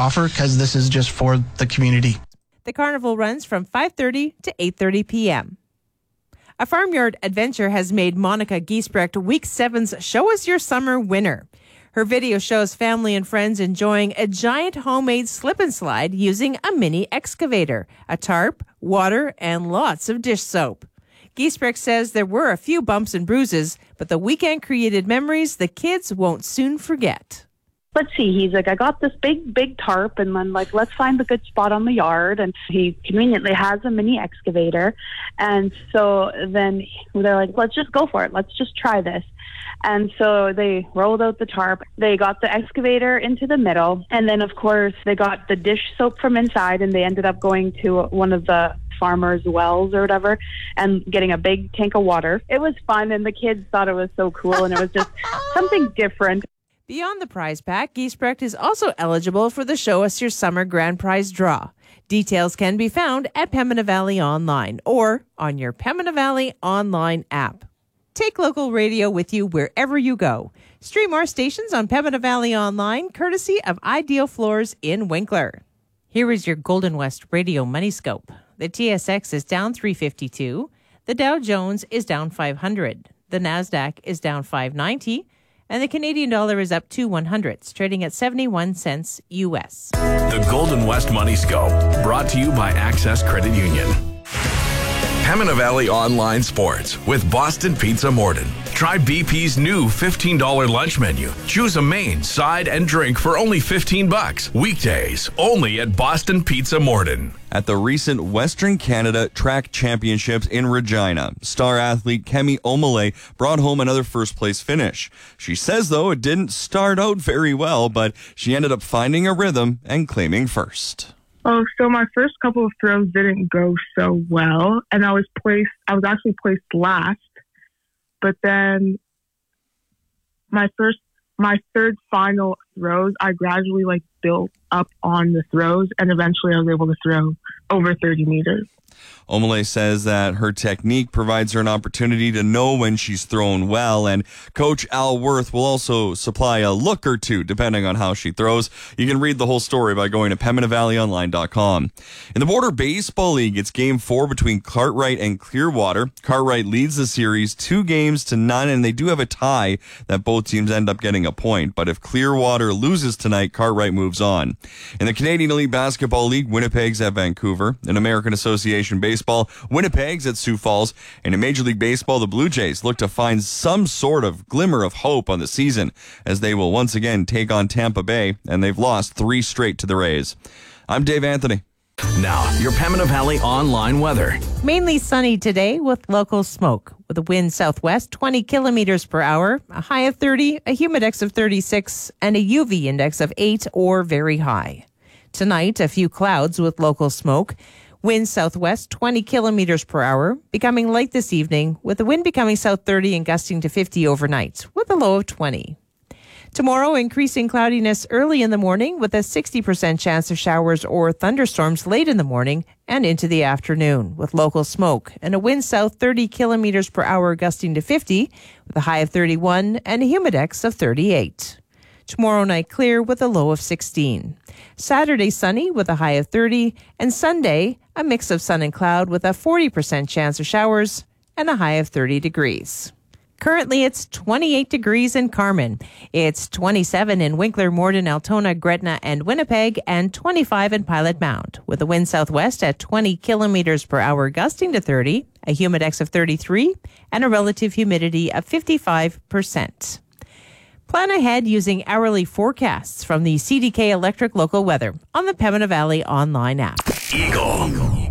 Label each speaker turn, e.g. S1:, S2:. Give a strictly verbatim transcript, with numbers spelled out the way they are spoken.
S1: offer because this is just for the community.
S2: The carnival runs from five thirty to eight thirty p.m. A Farmyard adventure has made Monica Giesbrecht Week seven's Show Us Your Summer winner. Her video shows family and friends enjoying a giant homemade slip and slide using a mini excavator, a tarp, water, and lots of dish soap. Giesbrecht says there were a few bumps and bruises, but the weekend created memories the kids won't soon forget.
S3: Let's see, he's like, I got this big, big tarp, and then like, let's find the good spot on the yard. And he conveniently has a mini excavator. And so then they're like, let's just go for it. Let's just try this. And so they rolled out the tarp. They got the excavator into the middle. And then, of course, they got the dish soap from inside, and they ended up going to one of the farmers' wells or whatever and getting a big tank of water. It was fun, and the kids thought it was so cool, and it was just something different.
S2: Beyond the prize pack, Giesbrecht is also eligible for the Show Us Your Summer Grand Prize draw. Details can be found at Pembina Valley Online or on your Pembina Valley Online app. Take local radio with you wherever you go. Stream our stations on Pembina Valley Online, courtesy of Ideal Floors in Winkler. Here is your Golden West Radio Money Scope. The T S X is down three fifty-two. The Dow Jones is down five hundred. The Nasdaq is down five ninety. And the Canadian dollar is up two one hundredths, trading at seventy-one cents U S.
S4: The Golden West Money Scope, brought to you by Access Credit Union. Pembina Valley Online Sports with Boston Pizza Morden. Try B P's new fifteen dollars lunch menu. Choose a main, side, and drink for only fifteen bucks. Weekdays, only at Boston Pizza Morden.
S5: At the recent Western Canada Track Championships in Regina, star athlete Kemi Omole brought home another first-place finish. She says, though, it didn't start out very well, but she ended up finding a rhythm and claiming first.
S6: Oh, so my first couple of throws didn't go so well, and I was placed, I was actually placed last, but then my first, my third final throws, I gradually like built up on the throws, and eventually I was able to throw over thirty meters.
S5: Omole says that her technique provides her an opportunity to know when she's thrown well, and Coach Al Worth will also supply a look or two depending on how she throws. You can read the whole story by going to Pembina Valley Online dot com. In the Border Baseball League, it's game four between Cartwright and Clearwater. Cartwright leads the series two games to none, and they do have a tie that both teams end up getting a point. But if Clearwater loses tonight, Cartwright moves on. In the Canadian Elite Basketball League, Winnipeg's at Vancouver. In American Association Baseball, Winnipeg's at Sioux Falls. And in Major League Baseball, the Blue Jays look to find some sort of glimmer of hope on the season as they will once again take on Tampa Bay, and they've lost three straight to the Rays. I'm Dave Anthony.
S4: Now, your Pembina Valley online weather.
S2: Mainly sunny today with local smoke. With a wind southwest, twenty kilometers per hour, a high of thirty, a humidex of thirty-six, and a U V index of eight or very high. Tonight, a few clouds with local smoke. Wind southwest, twenty kilometers per hour, becoming light this evening, with the wind becoming south thirty and gusting to fifty overnight, with a low of twenty. Tomorrow, increasing cloudiness early in the morning with a sixty percent chance of showers or thunderstorms late in the morning and into the afternoon with local smoke and a wind south thirty kilometers per hour gusting to fifty with a high of thirty-one and a humidex of thirty-eight. Tomorrow night clear with a low of sixteen. Saturday sunny with a high of thirty and Sunday a mix of sun and cloud with a forty percent chance of showers and a high of thirty degrees. Currently, it's twenty-eight degrees in Carmen. It's twenty-seven in Winkler, Morden, Altona, Gretna, and Winnipeg, and twenty-five in Pilot Mound, with a wind southwest at twenty kilometers per hour gusting to thirty, a humidex of thirty-three, and a relative humidity of fifty-five percent. Plan ahead using hourly forecasts from the C D K Electric Local Weather on the Pembina Valley Online app.
S4: Eagle.